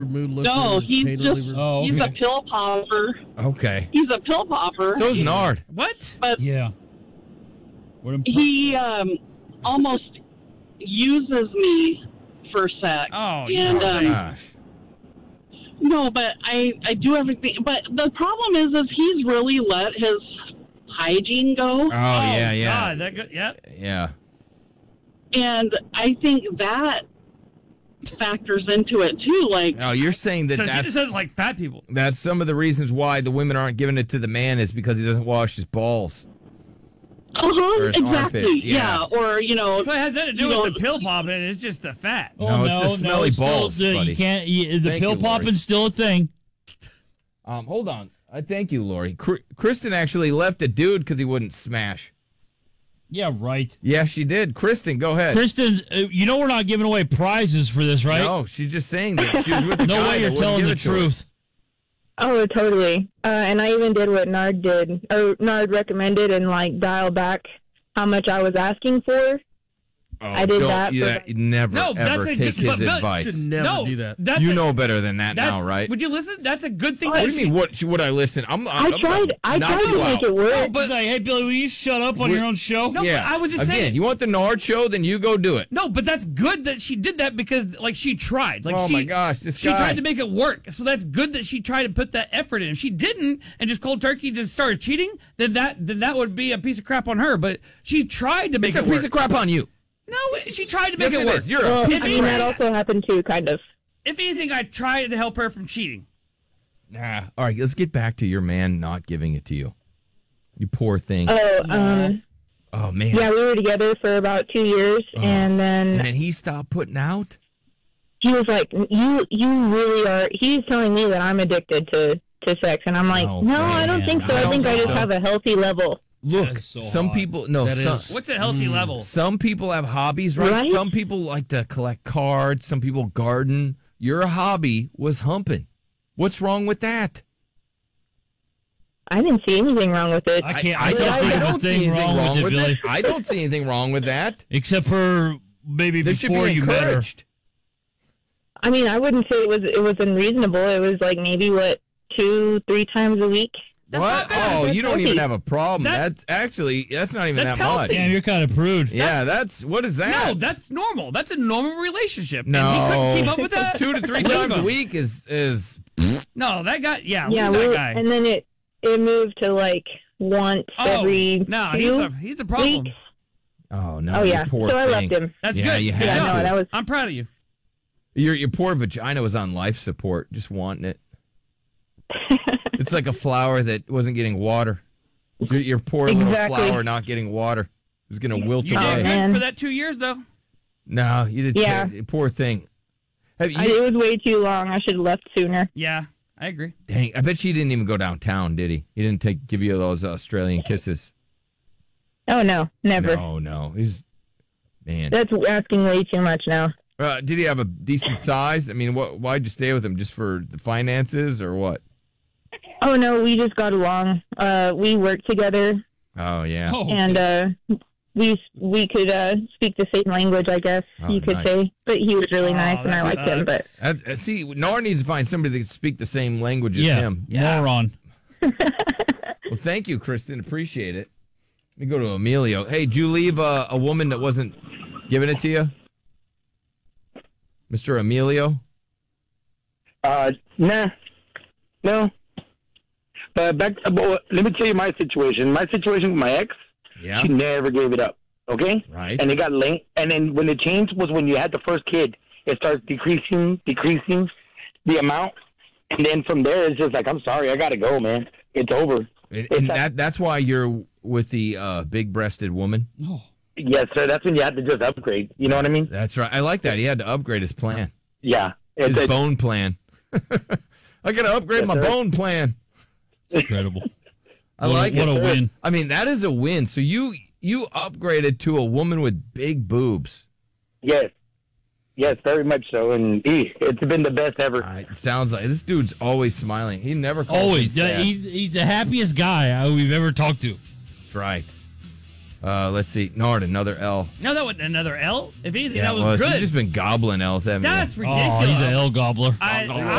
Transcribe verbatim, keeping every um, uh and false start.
mood lifter, No, he's pain just reliever. Oh, he's a okay. pill popper. Okay. He's a pill popper. So's Nard. What? But Yeah. What imp- he um, almost uses me for sex. Oh, and yeah. um, Gosh. no, but I I do everything. But the problem is, is he's really let his hygiene go, Oh, yeah, yeah. God, that go- yeah. Yeah. and I think that factors into it too. Like, Oh, you're saying that So she that's, just doesn't like fat people. that's some of the reasons why the women aren't giving it to the man is because he doesn't wash his balls. uh huh, Or his exactly, armpits, yeah. yeah. Or you know, So it has nothing to do you with know, the pill popping. It's just the fat. No, it's the smelly it's still- balls, uh, buddy. You can't. You, the Thank pill you, Lori. popping's still a thing. Um, hold on. Uh, thank you, Lori. Cr- Kristen actually left a dude because he wouldn't smash. Yeah, right. Yeah, she did. Kristen, go ahead. Kristen, uh, you know we're not giving away prizes for this, right? No, she's just saying that she was with a No guy way that you're wouldn't telling give the it to her. truth. Oh, totally. Uh, and I even did what Nard did, or Nard recommended, and like dial back how much I was asking for. Oh, I did don't- that Yeah, for- you never No, that's ever a take good- but- his but- advice. Should never no, do that. That's You a- know better than that that's- now, right? Would you listen? That's a good thing. What that do you she- mean? What should- would I listen? I'm. I I'm tried. I knock tried you to make out. it work. No, but He's like, hey, Billy, will you shut up on We're- your own show? No, Yeah, but I was just again. saying. You want the Nard show? Then you go do it. No, but that's good that she did that because, like, she tried. Like, Oh, she, my gosh, this she guy. tried to make it work. So that's good that she tried to put that effort in. If she didn't and just cold turkey just started cheating, then that then that would be a piece of crap on her. But she tried to make It's a it piece work. of crap on you. No, she tried to make Yes, it it work. is. You're a well, piece I of mean, crap. that also happened too, kind of. If anything, I tried to help her from cheating. Nah. All right, let's get back to your man not giving it to you. You poor thing. Oh, um, oh man. yeah, we were together for about two years, Oh. and then And then he stopped putting out. he was like, "You, you really are." He's telling me that I'm addicted to to sex, and I'm like, No, "No, I don't man, think so. I I, don't think I think just so. have a healthy level." Look, That is so some hot. people no. That some, is. What's a healthy level? Some people have hobbies, right? Right? Some people like to collect cards. Some people garden. Your hobby was humping. What's wrong with that? I didn't see anything wrong with it. I can't. I, I, don't, don't I think there's a don't see thing anything wrong, wrong with with it, Billy. it. I don't see anything wrong with that. Except for maybe This should before be you met her. encouraged. I mean, I wouldn't say it was it was unreasonable. It was like maybe what two, three times a week. That's What? not bad. Oh, That's you don't healthy. even have a problem. That- that's actually that's not even That's that much. healthy. Damn, you're kind of prude. Yeah, that's what is No, that? that's normal. That's a normal relationship. No. And he couldn't keep up with that. Two to three Leave times a him. week is is No, that guy. Yeah, Yeah, leave that we guy. and then it it moved to like once oh, every no, he's few a he's a problem. weeks. oh no. Oh you yeah, poor so I thing. left him. That's Yeah, good. you Good had job. to. No, that was I'm proud of you. Your your poor vagina was on life support, just wanting it. It's like a flower that wasn't getting water. Your, your poor little Exactly. flower not getting water. It was going to wilt You away. did good man. for that two years though. No, you did. Yeah. Poor thing. Have you, I, it was way too long. I should have left sooner. Yeah, I agree. dang, I bet she didn't even go downtown, did he? He didn't take give you those Australian kisses. Oh no, never. No, no. He's man. That's asking way too much now. Uh, did he have a decent size? I mean, what? Why'd you stay with him? Just for the finances, or what? Oh no, we just got along. Uh, we worked together, Oh yeah. Oh, and uh, we we could uh, speak the same language, I guess Oh, you could nice. say. But he was really Oh, nice, and I that liked him. But sucks. Uh, uh, see, Nard needs to find somebody that can speak the same language as yeah, him. moron. Well, thank you, Kristen. Appreciate it. Let me go to Emilio. Hey, did you leave uh, a woman that wasn't giving it to you? Mister Emilio? Uh, nah, no. But back, uh, but let me tell you my situation. My situation with my ex, Yeah. she never gave it up. Okay, Right. and it got late. And then when it changed was when you had the first kid. It starts decreasing, decreasing the amount, and then from there it's just like, I'm sorry, I gotta go, man. It's over. And, It's and like- that that's why you're with the uh, big-breasted woman? Yes, sir. That's when you have to just upgrade. You know what I mean? That's right. I like that. He had to upgrade his plan. Yeah. His It's, it's, bone plan. I got to upgrade Yes, my sir. bone plan. Incredible. I What a- like what it. a win. I mean, that is a win. So you you upgraded to a woman with big boobs. yes. Yes, very much so. And eh, it's been the best ever. All right, it sounds like this dude's always smiling. He never calls me Always. sad. He's, he's the happiest guy uh, we've ever talked to. That's right. Uh, let's see. Nard, another L. No, that wasn't another L. If anything, Yeah, that it was, was. good. You've just been gobbling L's, haven't That's you? ridiculous. Oh, he's an L gobbler. I,